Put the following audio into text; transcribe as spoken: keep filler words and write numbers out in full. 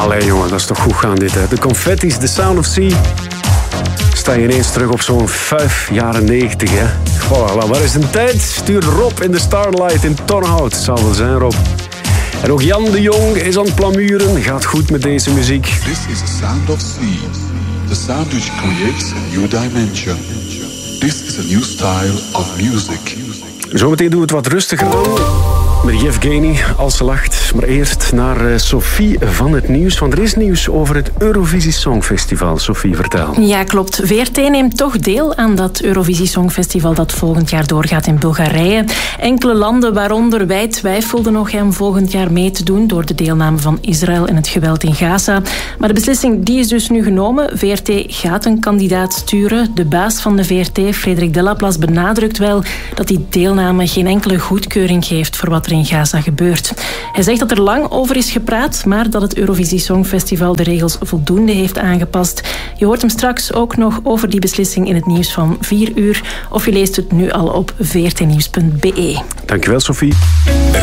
Allee jongen, dat is toch goed gaan dit, hè. De Confetti's, The Sound of Sea. Sta je ineens terug op zo'n vijf jaren negentig, hè. Voilà, waar is een tijd? Stuur Rob in de Starlight in Torhout. Zal wel zijn, Rob. En ook Jan de Jong is aan het plamuren. Gaat goed met deze muziek. This is the sound of sea. The sound which creates a new dimension. This is a new style of music. Zometeen doen we het wat rustiger dan. Met Yevgeny, als ze lacht. Maar eerst naar uh, Sophie van het nieuws. Want er is nieuws over het Eurovisie Songfestival. Sophie, vertel. Ja, klopt. V R T neemt toch deel aan dat Eurovisie Songfestival dat volgend jaar doorgaat in Bulgarije. Enkele landen, waaronder wij, twijfelden nog hem volgend jaar mee te doen door de deelname van Israël en het geweld in Gaza. Maar de beslissing die is dus nu genomen. V R T gaat een kandidaat sturen. De baas van de V R T, Frederik Delaplace, benadrukt wel dat die deelname geen enkele goedkeuring geeft voor wat er in Gaza gebeurt. Hij zegt dat er lang over is gepraat, maar dat het Eurovisie Songfestival de regels voldoende heeft aangepast. Je hoort hem straks ook nog over die beslissing in het nieuws van vier uur. Of je leest het nu al op v r t nieuws punt b e. Dankjewel, Sophie.